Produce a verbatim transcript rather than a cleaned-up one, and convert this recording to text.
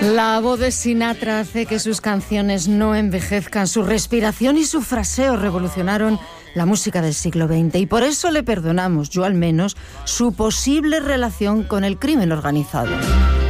La voz de Sinatra hace que sus canciones no envejezcan. Su respiración y su fraseo revolucionaron la música del siglo veinte y por eso le perdonamos, yo al menos, su posible relación con el crimen organizado.